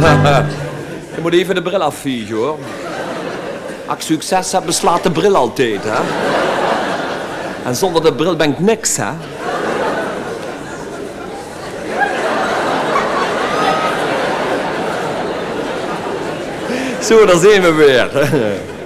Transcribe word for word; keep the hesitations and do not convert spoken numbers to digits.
Je moet even de bril afvegen, hoor. Als ik succes heb, beslaat de bril altijd, hè. En zonder de bril ben ik niks, hè. Zo, daar zijn we weer.